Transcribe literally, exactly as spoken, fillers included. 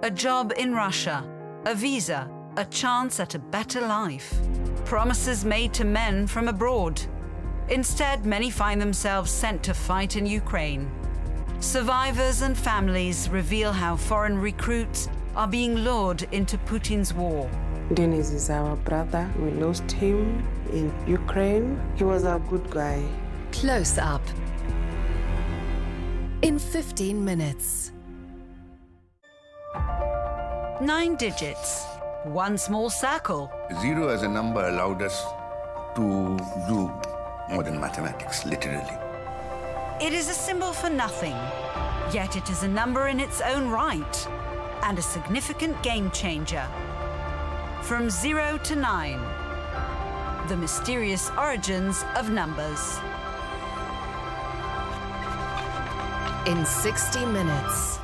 a job in Russia, a visa, a chance at a better life. Promises made to men from abroad. Instead, many find themselves sent to fight in Ukraine. Survivors and families reveal how foreign recruits are being lured into Putin's war. Denis is our brother. We lost him in Ukraine. He was a good guy. Close Up. In fifteen minutes. Nine digits. One small circle. Zero as a number allowed us to do more than mathematics, literally. It is a symbol for nothing, yet it is a number in its own right, and a significant game changer. From zero to nine, the mysterious origins of numbers. In sixty minutes.